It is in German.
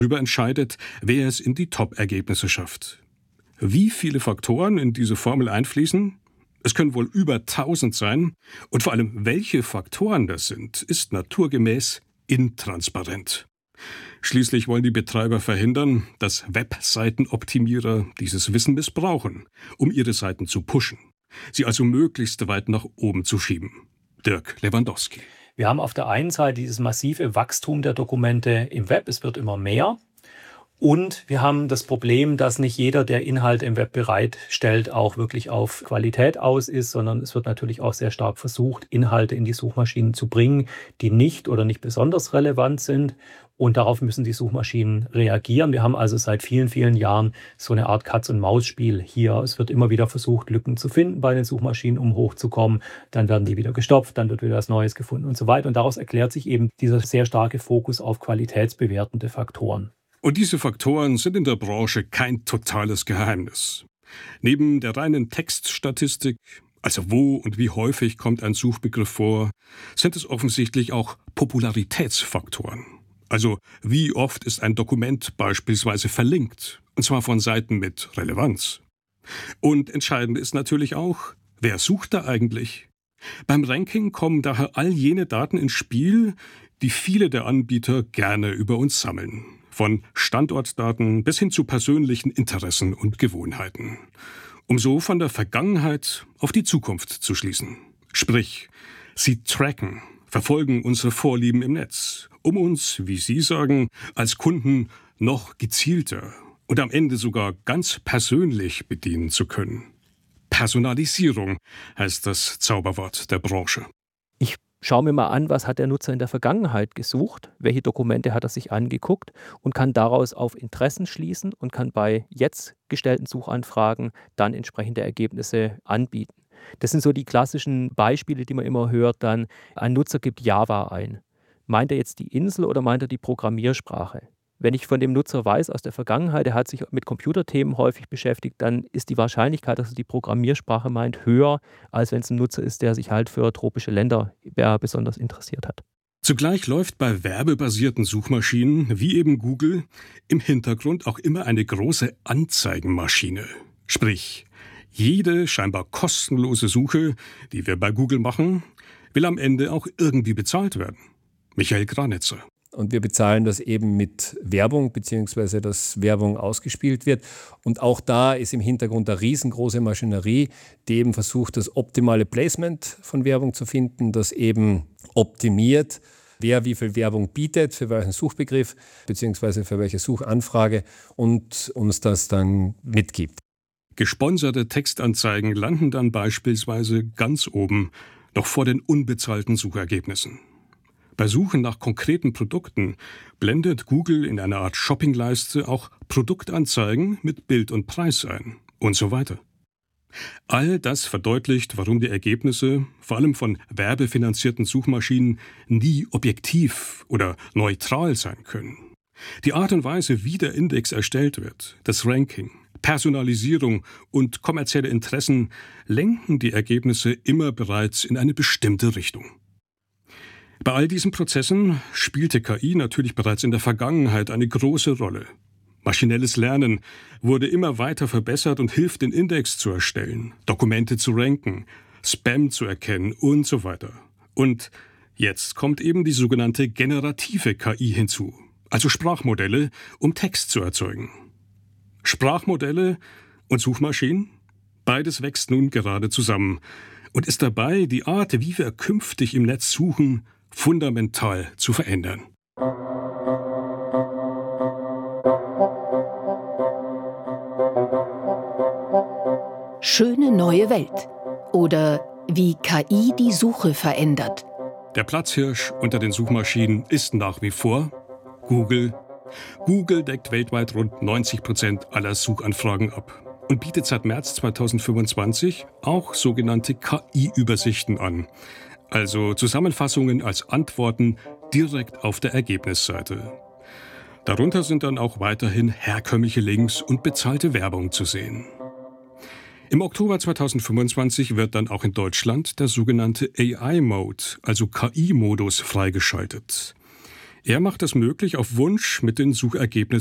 darüber entscheidet, wer es in die Top-Ergebnisse schafft. Wie viele Faktoren in diese Formel einfließen? Es können wohl über 1000 sein. Und vor allem, welche Faktoren das sind, ist naturgemäß intransparent. Schließlich wollen die Betreiber verhindern, dass Webseitenoptimierer dieses Wissen missbrauchen, um ihre Seiten zu pushen, sie also möglichst weit nach oben zu schieben. Dirk Lewandowski. Wir haben auf der einen Seite dieses massive Wachstum der Dokumente im Web, es wird immer mehr. Und wir haben das Problem, dass nicht jeder, der Inhalte im Web bereitstellt, auch wirklich auf Qualität aus ist, sondern es wird natürlich auch sehr stark versucht, Inhalte in die Suchmaschinen zu bringen, die nicht oder nicht besonders relevant sind. Und darauf müssen die Suchmaschinen reagieren. Wir haben also seit vielen, vielen Jahren so eine Art Katz-und-Maus-Spiel hier. Es wird immer wieder versucht, Lücken zu finden bei den Suchmaschinen, um hochzukommen. Dann werden die wieder gestopft, dann wird wieder was Neues gefunden und so weiter. Und daraus erklärt sich eben dieser sehr starke Fokus auf qualitätsbewertende Faktoren. Und diese Faktoren sind in der Branche kein totales Geheimnis. Neben der reinen Textstatistik, also wo und wie häufig kommt ein Suchbegriff vor, sind es offensichtlich auch Popularitätsfaktoren. Also wie oft ist ein Dokument beispielsweise verlinkt, und zwar von Seiten mit Relevanz. Und entscheidend ist natürlich auch, wer sucht da eigentlich? Beim Ranking kommen daher all jene Daten ins Spiel, die viele der Anbieter gerne über uns sammeln. Von Standortdaten bis hin zu persönlichen Interessen und Gewohnheiten. Um so von der Vergangenheit auf die Zukunft zu schließen. Sprich, sie tracken, verfolgen unsere Vorlieben im Netz, um uns, wie Sie sagen, als Kunden noch gezielter und am Ende sogar ganz persönlich bedienen zu können. Personalisierung heißt das Zauberwort der Branche. Schau mir mal an, was hat der Nutzer in der Vergangenheit gesucht, welche Dokumente hat er sich angeguckt und kann daraus auf Interessen schließen und kann bei jetzt gestellten Suchanfragen dann entsprechende Ergebnisse anbieten. Das sind so die klassischen Beispiele, die man immer hört dann, ein Nutzer gibt Java ein. Meint er jetzt die Insel oder meint er die Programmiersprache? Wenn ich von dem Nutzer weiß aus der Vergangenheit, er hat sich mit Computerthemen häufig beschäftigt, dann ist die Wahrscheinlichkeit, dass er die Programmiersprache meint, höher, als wenn es ein Nutzer ist, der sich halt für tropische Länder besonders interessiert hat. Zugleich läuft bei werbebasierten Suchmaschinen, wie eben Google, im Hintergrund auch immer eine große Anzeigenmaschine. Sprich, jede scheinbar kostenlose Suche, die wir bei Google machen, will am Ende auch irgendwie bezahlt werden. Michael Granitzer. Und wir bezahlen das eben mit Werbung, beziehungsweise dass Werbung ausgespielt wird. Und auch da ist im Hintergrund eine riesengroße Maschinerie, die eben versucht, das optimale Placement von Werbung zu finden, das eben optimiert, wer wie viel Werbung bietet, für welchen Suchbegriff, beziehungsweise für welche Suchanfrage und uns das dann mitgibt. Gesponserte Textanzeigen landen dann beispielsweise ganz oben, noch vor den unbezahlten Suchergebnissen. Bei Suchen nach konkreten Produkten blendet Google in einer Art Shoppingleiste auch Produktanzeigen mit Bild und Preis ein und so weiter. All das verdeutlicht, warum die Ergebnisse, vor allem von werbefinanzierten Suchmaschinen, nie objektiv oder neutral sein können. Die Art und Weise, wie der Index erstellt wird, das Ranking, Personalisierung und kommerzielle Interessen lenken die Ergebnisse immer bereits in eine bestimmte Richtung. Bei all diesen Prozessen spielte KI natürlich bereits in der Vergangenheit eine große Rolle. Maschinelles Lernen wurde immer weiter verbessert und hilft, den Index zu erstellen, Dokumente zu ranken, Spam zu erkennen und so weiter. Und jetzt kommt eben die sogenannte generative KI hinzu, also Sprachmodelle, um Text zu erzeugen. Sprachmodelle und Suchmaschinen? Beides wächst nun gerade zusammen und ist dabei, die Art, wie wir künftig im Netz suchen, fundamental zu verändern. Schöne neue Welt oder wie KI die Suche verändert. Der Platzhirsch unter den Suchmaschinen ist nach wie vor Google. Google deckt weltweit rund 90% aller Suchanfragen ab und bietet seit März 2025 auch sogenannte KI-Übersichten an. Also Zusammenfassungen als Antworten direkt auf der Ergebnisseite. Darunter sind dann auch weiterhin herkömmliche Links und bezahlte Werbung zu sehen. Im Oktober 2025 wird dann auch in Deutschland der sogenannte AI-Mode, also KI-Modus, freigeschaltet. Er macht es möglich, auf Wunsch mit den Suchergebnissen